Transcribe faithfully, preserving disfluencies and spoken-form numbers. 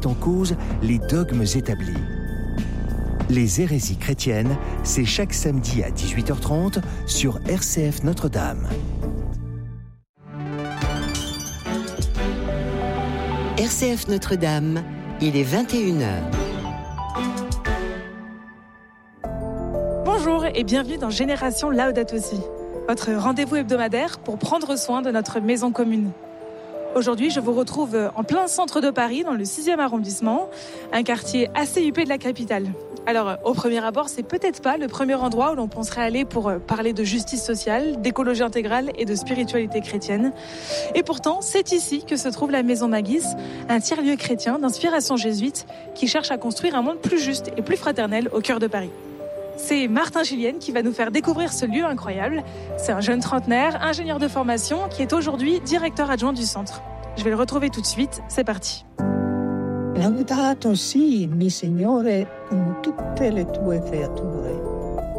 remettent en cause les dogmes établis. Les hérésies chrétiennes, c'est chaque samedi à dix-huit heures trente sur R C F Notre-Dame. R C F Notre-Dame, il est vingt et une heures. Bonjour et bienvenue dans Génération Laudato Si, votre rendez-vous hebdomadaire pour prendre soin de notre maison commune. Aujourd'hui, je vous retrouve en plein centre de Paris, dans le sixième arrondissement, un quartier assez huppé de la capitale. Alors, au premier abord, c'est peut-être pas le premier endroit où l'on penserait aller pour parler de justice sociale, d'écologie intégrale et de spiritualité chrétienne. Et pourtant, c'est ici que se trouve la Maison Maguis, un tiers-lieu chrétien d'inspiration jésuite qui cherche à construire un monde plus juste et plus fraternel au cœur de Paris. C'est Martin Gillienne qui va nous faire découvrir ce lieu incroyable. C'est un jeune trentenaire, ingénieur de formation, qui est aujourd'hui directeur adjoint du centre. Je vais le retrouver tout de suite, c'est parti. Laudato si, mi Signore, con tutte le tue creature.